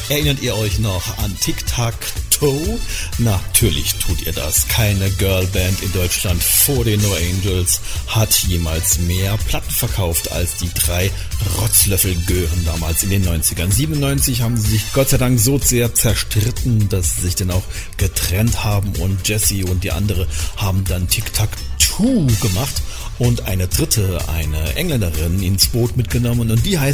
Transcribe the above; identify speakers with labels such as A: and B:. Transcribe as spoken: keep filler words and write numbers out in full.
A: Erinnert ihr euch noch an Tic-Tac-Toe? Natürlich tut ihr das. Keine Girlband in Deutschland vor den No Angels hat jemals mehr Platten verkauft als die drei Rotzlöffel-Gören damals in den neunzigern. siebenundneunzig haben sie sich Gott sei Dank so sehr zerstritten, dass sie sich dann auch getrennt haben und Jessie und die andere haben dann Tic-Tac-Toe gemacht und eine dritte, eine Engländerin, ins Boot mitgenommen und die heißt